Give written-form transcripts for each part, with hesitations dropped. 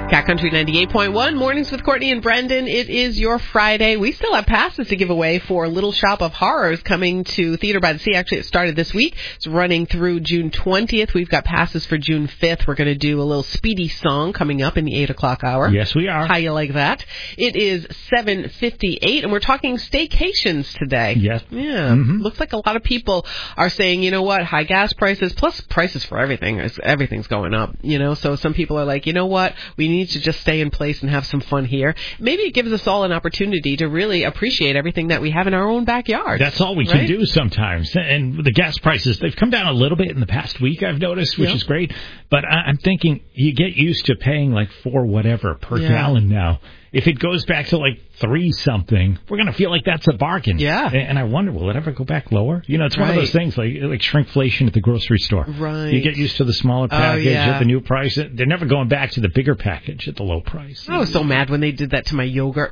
Cat Country 98.1, Mornings with Courtney and Brendan. It is your Friday. We still have passes to give away for Little Shop of Horrors coming to Theater by the Sea. Actually, it started this week. It's running through June 20th. We've got passes for June 5th. We're going to do a little Speedy song coming up in the 8 o'clock hour. Yes, we are. How you like that? It is 7:58, and we're talking staycations today. Yes. Yeah. Looks like a lot of people are saying, you know what, high gas prices, plus prices for everything. Everything's going up, you know. So some people are like, you know what, we need to just stay in place and have some fun here. Maybe it gives us all an opportunity to really appreciate everything that we have in our own backyard. That's all we can do sometimes. And the gas prices, they've come down a little bit in the past week, I've noticed, which is great. But I'm thinking you get used to paying like $4 whatever per gallon now. If it goes back to like $3 something, we're going to feel like that's a bargain. Yeah. And I wonder, will it ever go back lower? You know, it's one of those things like shrinkflation at the grocery store. Right. You get used to the smaller package at the new price. They're never going back to the bigger package at the low price. I was so mad when they did that to my yogurt.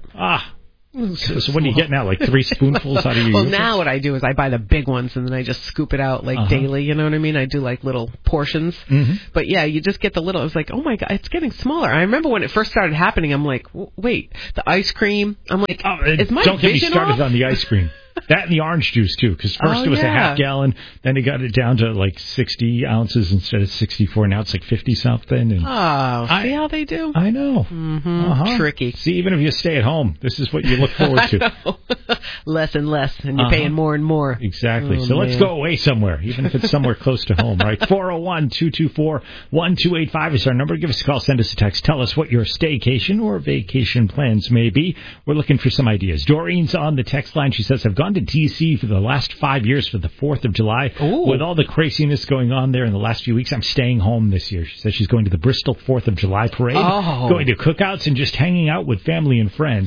So what do you get now? Like 3 spoonfuls out of your yogurt? Now what I do is I buy the big ones and then I just scoop it out like daily. You know what I mean? I do like little portions. But yeah, you just get the little. I was like, oh my God, it's getting smaller. I remember when it first started happening, I'm like, wait, the ice cream. I'm like, is my don't get me vision started off? on the ice cream. That and the orange juice, too, because first it was a half gallon, then they got it down to like 60 ounces instead of 64. Now it's like 50-something. And see how they do? I know. Tricky. See, even if you stay at home, this is what you look forward to. Less and less, and you're paying more and more. Exactly. So let's go away somewhere, even if it's somewhere close to home, right? 401-224-1285 is our number. Give us a call, send us a text. Tell us what your staycation or vacation plans may be. We're looking for some ideas. Doreen's on the text line. She says, I've gone to D.C. for the last 5 years for the 4th of July. With all the craziness going on there in the last few weeks, I'm staying home this year. She says she's going to the Bristol 4th of July parade, going to cookouts, and just hanging out with family and friends.